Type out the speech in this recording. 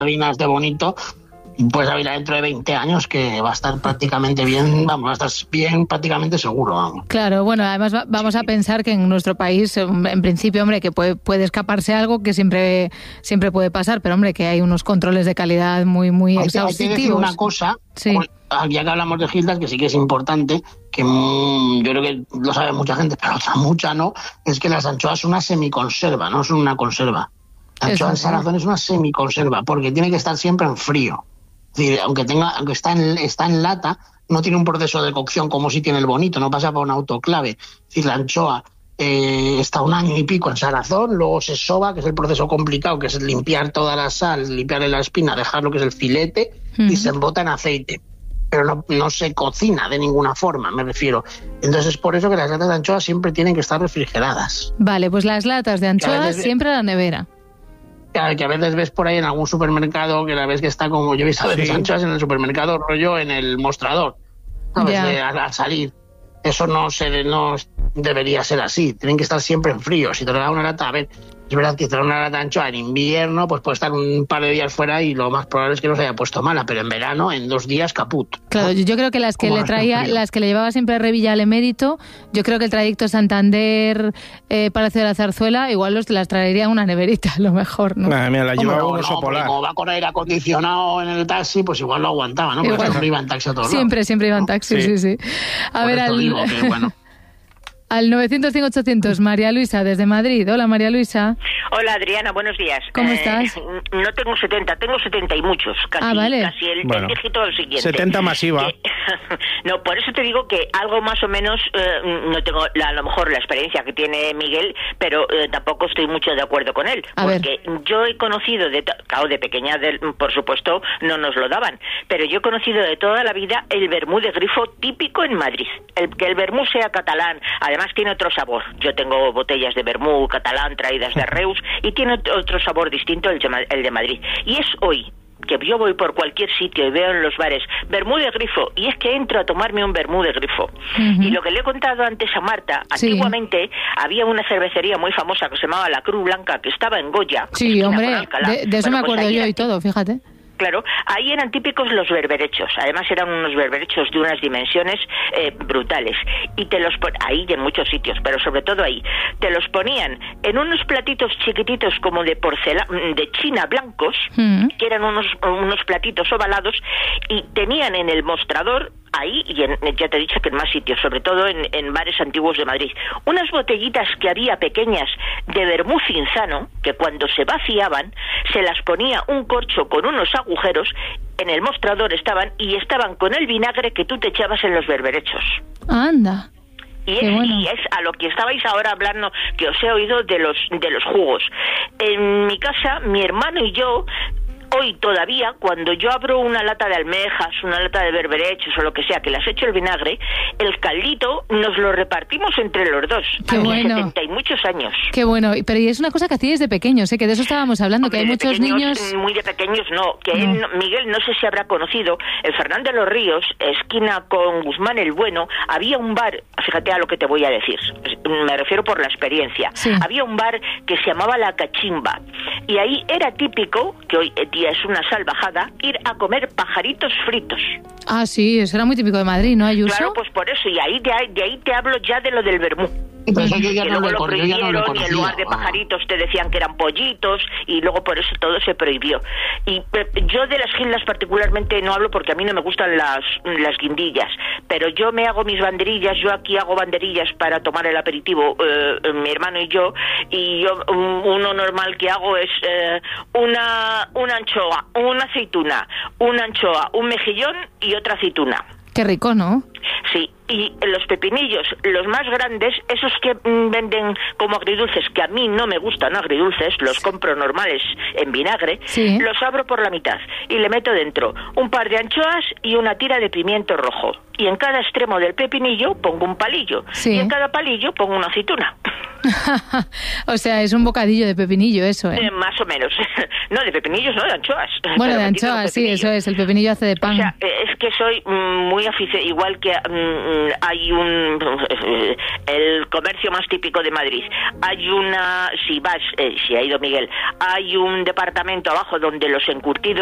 sardinas de bonito, pues a ver, dentro de 20 años que va a estar prácticamente bien, vamos, va a estar bien prácticamente seguro, vamos. Claro, bueno, además vamos a pensar que en nuestro país, en principio, hombre, que puede escaparse algo que siempre puede pasar, pero hombre, que hay unos controles de calidad muy exhaustivos. Hay que decir una cosa, sí. Ya que hablamos de gildas, que sí que es importante, que yo creo que lo sabe mucha gente, pero otra mucha no, es que las anchoas son una semiconserva, no son una conserva. La anchoa en salazón es una semiconserva, porque tiene que estar siempre en frío. Es decir, aunque está en lata, no tiene un proceso de cocción como si tiene el bonito, no pasa por un autoclave. Es decir, la anchoa está 1 año y pico en salazón, luego se soba, que es el proceso complicado, que es limpiar toda la sal, limpiarle la espina, dejar lo que es el filete, y se embota en aceite. Pero no se cocina de ninguna forma, me refiero. Entonces es por eso que las latas de anchoas siempre tienen que estar refrigeradas. Vale, pues las latas de anchoas siempre a la nevera. Que a veces ves por ahí en algún supermercado que la ves que está como, yo he visto a veces anchoas en el supermercado, rollo en el mostrador, ¿sabes? Al salir. Eso no debería ser así, tienen que estar siempre en frío. Si te da una lata, a ver, es verdad que traer una lata de anchoa en invierno, pues puede estar un par de días fuera y lo más probable es que no se haya puesto mala, pero en verano, en 2 días, caput. Claro, yo creo que las que le traía, las que le llevaba siempre a Revilla al Emérito, yo creo que el trayecto Santander, Palacio de la Zarzuela, igual las traería una neverita, a lo mejor, ¿no? Mira, la llevaba un oso polar. Como va con aire acondicionado en el taxi, pues igual lo aguantaba, ¿no? Porque siempre iba en taxi a todos lados. Siempre iba en taxi, sí. A ver, digo que, bueno. Al 900-100-800, María Luisa, desde Madrid. Hola, María Luisa. Hola, Adriana, buenos días. ¿Cómo estás? No tengo 70, tengo 70 y muchos. Casi, vale. Casi el dígito al siguiente. 70 masiva. No, por eso te digo que algo más o menos, no tengo a lo mejor la experiencia que tiene Miguel, pero tampoco estoy mucho de acuerdo con él. Porque yo he conocido, claro, de pequeña, por supuesto, no nos lo daban, pero yo he conocido de toda la vida el vermú de grifo típico en Madrid. Que el vermú sea catalán, además tiene otro sabor. Yo tengo botellas de vermú catalán traídas de Reus y tiene otro sabor distinto el de Madrid. Y es hoy que yo voy por cualquier sitio y veo en los bares vermú de grifo, y es que entro a tomarme un vermú de grifo. Y lo que le he contado antes a Marta, antiguamente había una cervecería muy famosa que se llamaba La Cruz Blanca, que estaba en Goya. Sí, hombre, de eso me acuerdo yo y todo, fíjate. Claro, ahí eran típicos los berberechos. Además eran unos berberechos de unas dimensiones brutales. Y te los ahí y en muchos sitios, pero sobre todo ahí. Te los ponían en unos platitos chiquititos como de porcelana, de China blancos, que eran unos platitos ovalados, y tenían en el mostrador, ahí, y ya te he dicho que en más sitios, sobre todo en bares antiguos de Madrid, unas botellitas que había pequeñas de vermú cinzano, que cuando se vaciaban, se las ponía un corcho con unos agujeros, en el mostrador estaban con el vinagre que tú te echabas en los berberechos. Anda. Y es a lo que estabais ahora hablando, que os he oído de los jugos. En mi casa, mi hermano y yo, hoy todavía, cuando yo abro una lata de almejas, una lata de berberechos o lo que sea, que las echo el vinagre, el caldito nos lo repartimos entre los dos. Qué bueno. 70 y muchos años. Qué bueno. Pero y es una cosa que hacíais de pequeños, que de eso estábamos hablando, que hay muchos niños... Muy de pequeños no. Miguel, no sé si habrá conocido, en Fernán de los Ríos, esquina con Guzmán el Bueno, había un bar, fíjate a lo que te voy a decir, me refiero por la experiencia. Sí. Había un bar que se llamaba La Cachimba, y ahí era típico, que hoy es una salvajada, ir a comer pajaritos fritos. Ah, sí, eso era muy típico de Madrid, ¿no, Ayuso? Claro, pues por eso, y de ahí te hablo ya de lo del vermú. Sí, pero eso yo ya que luego lo prohibieron, y en lugar de pajaritos te decían que eran pollitos, y luego por eso todo se prohibió. Y yo de las gildas particularmente no hablo porque a mí no me gustan las guindillas, pero yo me hago mis banderillas, yo aquí hago banderillas para tomar el aperitivo, mi hermano y yo uno normal que hago es una anchoa, una aceituna, una anchoa, un mejillón y otra aceituna. Qué rico, ¿no? Sí, y los pepinillos, los más grandes, esos que venden como agridulces, que a mí no me gustan agridulces, los compro normales en vinagre, los abro por la mitad y le meto dentro un par de anchoas y una tira de pimiento rojo. y en cada extremo del pepinillo pongo un palillo. Sí. Y en cada palillo pongo una aceituna. O sea, es un bocadillo de pepinillo eso, Más o menos. No, de pepinillos, no, de anchoas. Bueno, de anchoas, sí, eso es. El pepinillo hace de pan. O sea, es que soy muy aficionada, igual que hay el comercio más típico de Madrid. Hay si ha ido Miguel, hay un departamento abajo donde los encurtidos